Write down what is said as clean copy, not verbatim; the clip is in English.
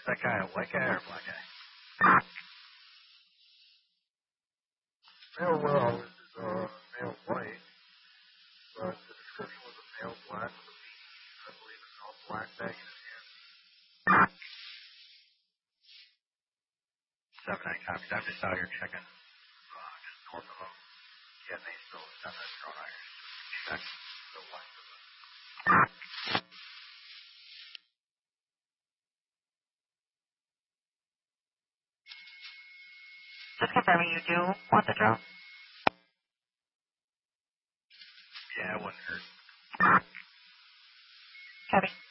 that guy a white guy or a black guy? Male well is male white, but the description was a male black with a beanie, I believe a male black bag in his hand. 7-9 copies. I'm just out here checking just north of them. Yeah, they still have that thrown iron. Check the length of it. Just confirming you do want the drone? Yeah, it wouldn't hurt. Copy.